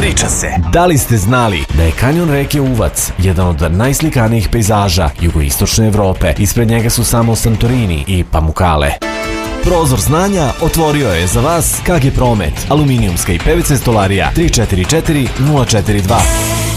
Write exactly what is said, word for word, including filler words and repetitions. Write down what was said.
priča se. Da li ste znali da je kanjon reke Uvac jedan od najslikanijih pejzaža jugoistočne Evrope? Ispred njega su samo Santorini i Pamukkale. Prozor znanja otvorio je za vas K G Promet, aluminijumska i P V C stolarija tri četiri četiri nula četiri dva.